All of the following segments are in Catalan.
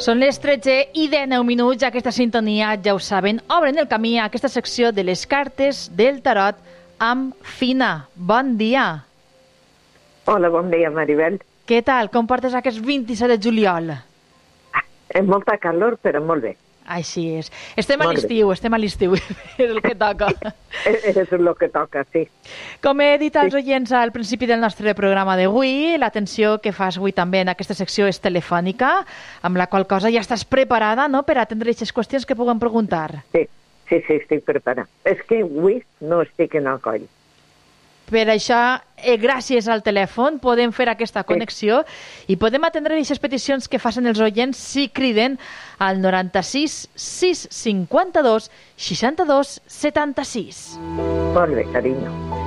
Són les 13 i 19 minuts. Aquesta sintonia, ja ho saben, obren el camí a aquesta secció de les cartes del tarot amb Fina. Bon dia. Hola, bon dia, Maribel. Què tal? Com portes aquest 27 de juliol? És molta calor, però molt bé. Així és. Estem a l'estiu, és el que toca. És el que toca, sí. Com he dit als oients al principi del nostre programa d'avui, l'atenció que fas avui també en aquesta secció és telefònica, amb la qual cosa ja estàs preparada, no?, per atendre aquestes qüestions que puguem preguntar. Sí, estic preparada. És que avui no estic en el coll. Per això, gràcies al telèfon, podem fer aquesta connexió i podem atendre aquestes peticions que facin els oients si criden al 96 652 62 76. Molt bé, carinyo.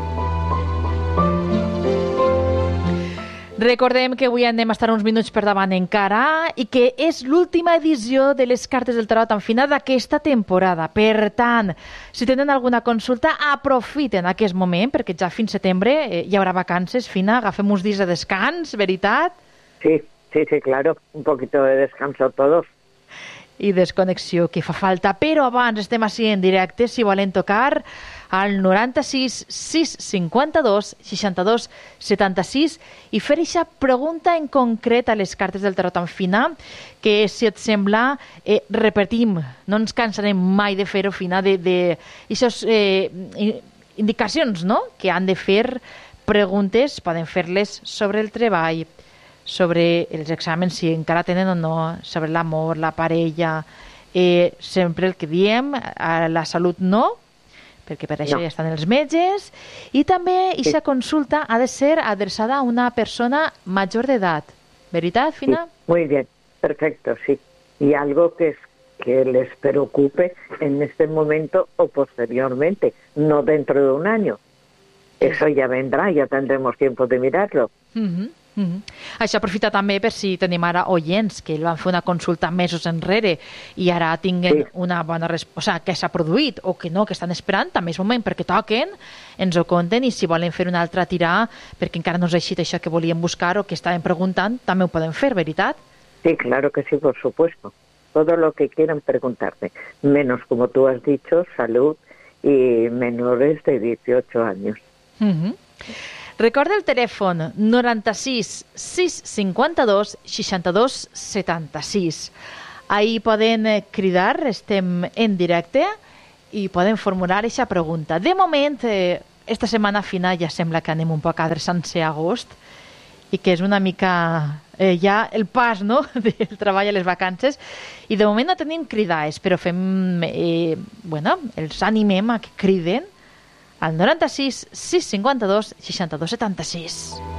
Recordem que avui anem a estar uns minuts per davant encara i que és l'última edició de les cartes del tarot amb Fina d'aquesta temporada. Per tant, si tenen alguna consulta, aprofiten aquest moment, perquè ja fins setembre hi haurà vacances. Fina, agafem uns dies de descans, veritat? Sí, claro, un poquito de descanso todos. I desconnexió que fa falta, però abans estem així en directe, si volen tocar al 96 652 62 76 i fer aquesta pregunta en concret a les cartes del tarot amb Fina, que si et sembla repetim, no ens cansarem mai de fer-ho, Fina, d'aquestes indicacions, no?, que han de fer preguntes, poden fer-les sobre el treball, sobre els exàmens, si encara tenen o no, sobre l'amor, la parella, sempre el que diem, a la salut no, perquè per això ja estan els metges, i també aquesta consulta ha de ser adreçada a una persona major d'edat. ¿Veritat, Fina? Sí, muy bien, perfecto, sí. Y algo que les preocupe en este momento o posteriormente, no dentro de un año. Eso ya vendrá, ya tendremos tiempo de mirarlo. Això aprofita també per si tenim ara oients que van fer una consulta mesos enrere i ara tinguen una bona resposta, que s'ha produït o que no, que estan esperant, també és moment perquè toquen, ens ho conten, i si volen fer una altra tirar perquè encara no és així això que volien buscar o que estaven preguntant, també ho poden fer, veritat? Sí, claro que sí, por supuesto. Todo lo que quieran preguntarte, menos, como tú has dicho, salud y menores de 18 años. Recorda el telèfon 96 652 62 76. Ahí poden cridar, estem en directe i poden formular aquesta pregunta. De moment, esta setmana final ja sembla que anem un poc adreçant-se a agost i que és una mica ja el pas, no?, del treball a les vacances, i de moment no tenim cridades, però fem, els animem a que criden al 96 652 62 76.